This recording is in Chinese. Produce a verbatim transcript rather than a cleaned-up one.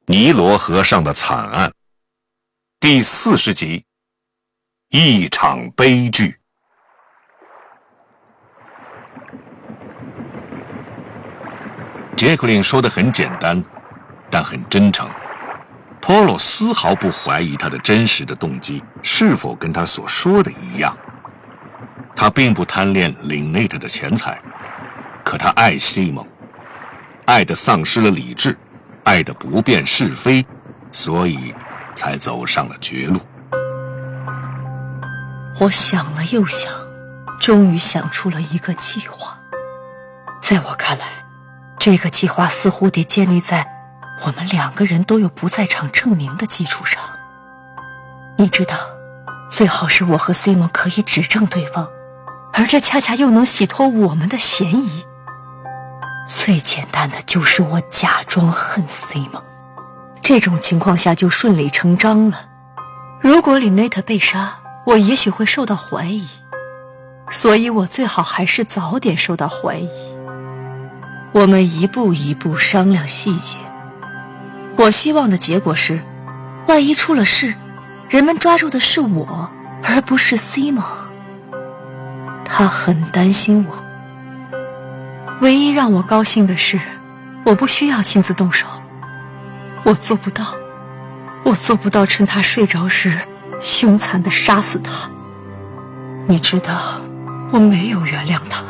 尼罗河上的惨案第四十集，一场悲剧。杰克林说得很简单，但很真诚。Polo 丝毫不怀疑他的真实的动机是否跟他所说的一样。他并不贪恋林内特的钱财，可他爱西蒙，爱得丧失了理智，爱得不辨是非，所以才走上了绝路。 我想了又想，终于想出了一个计划。在我看来，这个计划似乎得建立在我们两个人都有不在场证明的基础上。你知道，最好是我和 Simon 可以指证对方，而这恰恰又能洗脱我们的嫌疑。最简单的就是我假装恨 Simon， 这种情况下就顺理成章了。如果林内特被杀，我也许会受到怀疑，所以我最好还是早点受到怀疑。我们一步一步商量细节。我希望的结果是，万一出了事，人们抓住的是我，而不是 Simon。 他很担心我。唯一让我高兴的是，我不需要亲自动手。我做不到，我做不到趁他睡着时凶残地杀死他。你知道，我没有原谅他。